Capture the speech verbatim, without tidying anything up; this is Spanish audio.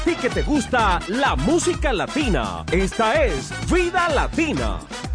y que te gusta la música latina. Esta es Vida Latina.